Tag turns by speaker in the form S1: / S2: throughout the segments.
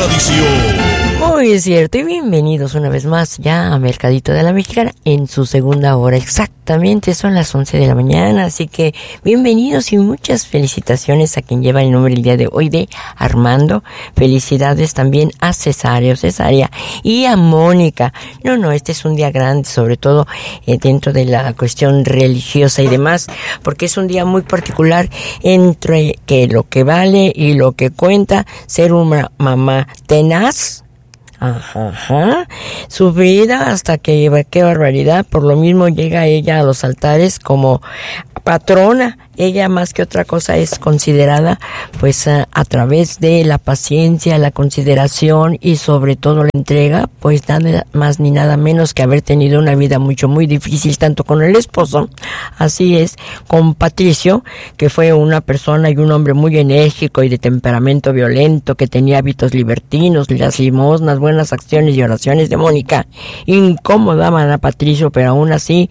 S1: tradición.
S2: Muy cierto, y bienvenidos una vez más ya a Mercadito de la Mexicana en su segunda hora. Exactamente, son las 11 de la mañana, así que bienvenidos y muchas felicitaciones a quien lleva el nombre el día de hoy de Armando. Felicidades también a Cesárea y a Mónica. No, este es un día grande, sobre todo dentro de la cuestión religiosa y demás, porque es un día muy particular entre que lo que vale y lo que cuenta ser una mamá tenaz. Ajá, su vida hasta que, qué barbaridad, por lo mismo llega ella a los altares como patrona. Ella más que otra cosa es considerada pues a través de la paciencia, la consideración y sobre todo la entrega, pues nada más ni nada menos que haber tenido una vida muy difícil tanto con el esposo, así es, con Patricio, que fue una persona y un hombre muy enérgico y de temperamento violento, que tenía hábitos libertinos, las limosnas, buenas acciones y oraciones de Mónica incomodaban a Patricio, pero aún así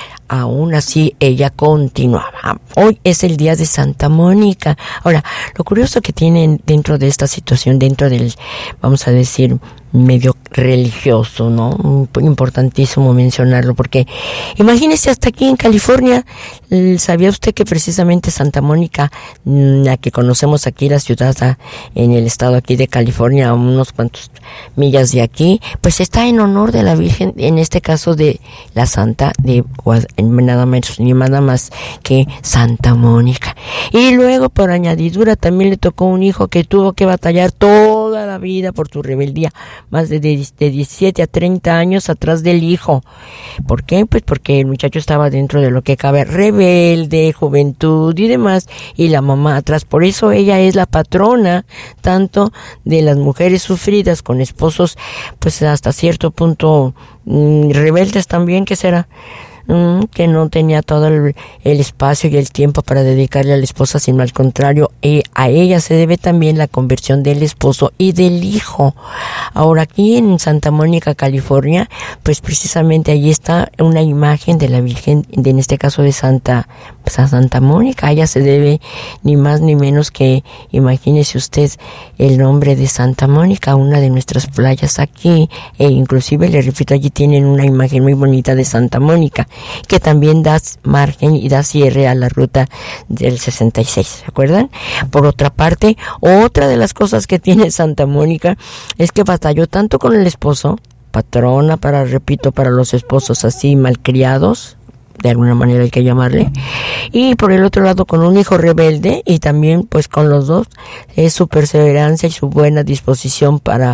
S2: ella continuaba. Hoy es el día de Santa Mónica. Ahora, lo curioso que tienen dentro de esta situación, dentro del, vamos a decir, medio religioso, ¿no? Importantísimo mencionarlo, porque imagínese hasta aquí en California, ¿sabía usted que precisamente Santa Mónica, la que conocemos aquí, la ciudad en el estado aquí de California, a unos cuantos millas de aquí, pues está en honor de la Virgen, en este caso de la Santa de nada menos ni nada más que Santa Mónica. Y luego, por añadidura, también le tocó un hijo que tuvo que batallar toda la vida por su rebeldía, más de 17 a 30 años atrás del hijo. ¿Por qué? Pues porque el muchacho estaba dentro de lo que cabe, rebelde, juventud y demás, y la mamá atrás. Por eso ella es la patrona tanto de las mujeres sufridas con esposos, pues hasta cierto punto rebeldes también, ¿qué será? Que no tenía todo el espacio y el tiempo para dedicarle a la esposa, sino al contrario, a ella se debe también la conversión del esposo y del hijo. Ahora, aquí en Santa Mónica, California, pues precisamente allí está una imagen de la Virgen, en este caso de Santa Mónica. A ella se debe ni más ni menos que, imagínese usted, el nombre de Santa Mónica, una de nuestras playas aquí, e inclusive, le repito, allí tienen una imagen muy bonita de Santa Mónica, que también da margen y da cierre a la ruta del 66, ¿se acuerdan? Por otra parte, otra de las cosas que tiene Santa Mónica es que batalló tanto con el esposo, patrona para los esposos así malcriados, de alguna manera hay que llamarle, y por el otro lado con un hijo rebelde, y también pues con los dos es su perseverancia y su buena disposición para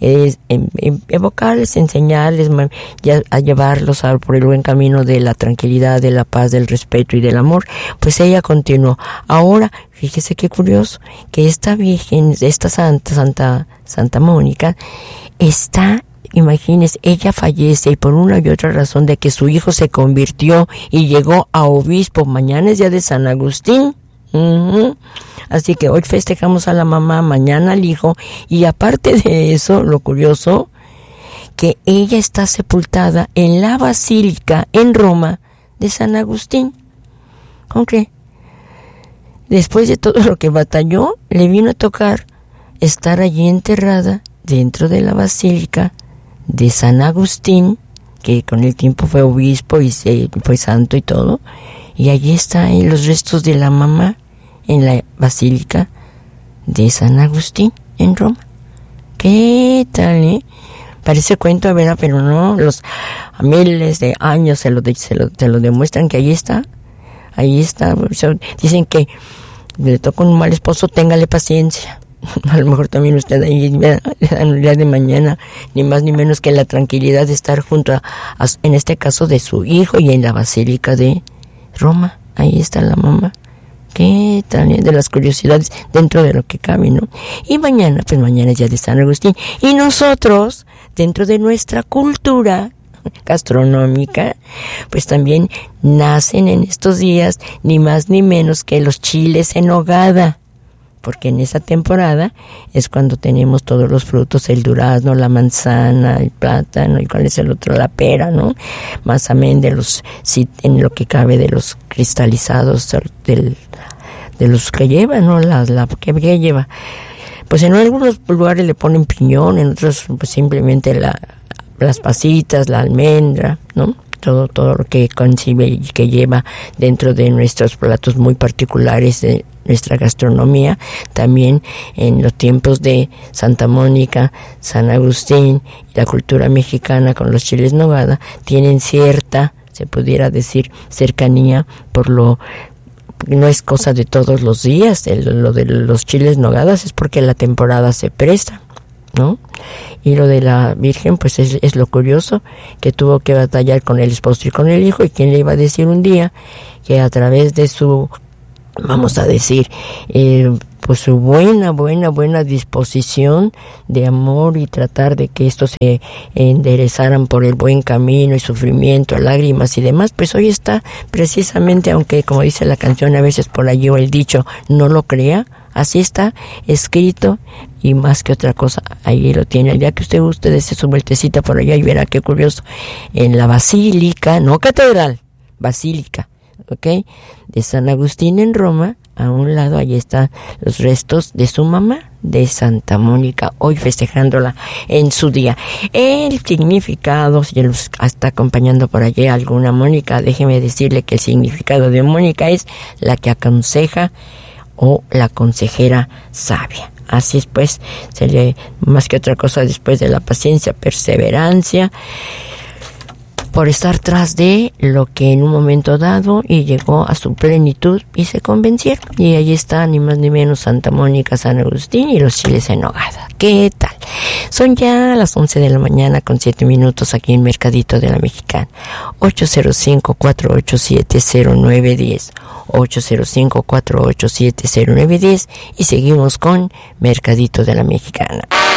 S2: evocarles, enseñarles a llevarlos por el buen camino de la tranquilidad, de la paz, del respeto y del amor. Pues ella continuó. Ahora, fíjese qué curioso, que esta Virgen, esta Santa Mónica, imagínese, ella fallece y por una y otra razón de que su hijo se convirtió y llegó a obispo. Mañana es día de San Agustín. Así que hoy festejamos a la mamá, mañana al hijo, y aparte de eso, lo curioso, que ella está sepultada en la Basílica en Roma de San Agustín. ¿Cómo cree? Después de todo lo que batalló, le vino a tocar estar allí enterrada dentro de la Basílica de San Agustín, que con el tiempo fue obispo y fue santo y todo, y allí están los restos de la mamá en la Basílica de San Agustín en Roma. ¿Qué tal, Parece cuento, ¿verdad? Pero no, a miles de años se lo demuestran que ahí está. Dicen que le toca un mal esposo, téngale paciencia. A lo mejor también usted ahí el día de mañana, ni más ni menos que la tranquilidad de estar junto en este caso de su hijo, y en la Basílica de Roma. Ahí está la mamá. ¿Qué tal? De las curiosidades dentro de lo que cabe, ¿no? Y mañana es día de San Agustín. Y nosotros, dentro de nuestra cultura gastronómica, pues también nacen en estos días ni más ni menos que los chiles en nogada. Porque en esa temporada es cuando tenemos todos los frutos, el durazno, la manzana, el plátano, y cuál es el otro, la pera, ¿no? Más amén en lo que cabe de los cristalizados, de los que lleva, ¿no? Que lleva. pues en algunos lugares le ponen piñón, en otros pues simplemente las pasitas, la almendra, ¿no? Todo lo que concibe y que lleva dentro de nuestros platos muy particulares de nuestra gastronomía. También en los tiempos de Santa Mónica, San Agustín y la cultura mexicana con los chiles nogada tienen cierta, se pudiera decir, cercanía no es cosa de todos los días. Lo de los chiles nogadas es porque la temporada se presta, ¿no? Y lo de la Virgen, pues es lo curioso, que tuvo que batallar con el esposo y con el hijo, y quién le iba a decir un día que a través de su, vamos a decir, pues su buena disposición de amor y tratar de que estos se enderezaran por el buen camino y sufrimiento, lágrimas y demás, pues hoy está precisamente, aunque como dice la canción a veces por allí o el dicho no lo crea, así está escrito, y más que otra cosa, ahí lo tiene. El día que usted guste, dése su vueltecita por allá y verá qué curioso. En la basílica, no catedral, basílica, ¿ok?, de San Agustín en Roma, a un lado, allí están los restos de su mamá, de Santa Mónica, hoy festejándola en su día. El significado, si nos está acompañando por allí alguna Mónica, déjeme decirle que el significado de Mónica es la que aconseja o la consejera sabia. Así es, pues, se le, más que otra cosa, después de la paciencia, perseverancia, por estar tras de lo que en un momento dado y llegó a su plenitud y se convencieron. Y ahí está, ni más ni menos, Santa Mónica, San Agustín y los chiles en nogada. ¿Qué tal? Son ya las 11 de la mañana con 7 minutos aquí en Mercadito de la Mexicana. 805-487-0910. 805-487-0910 y seguimos con Mercadito de la Mexicana.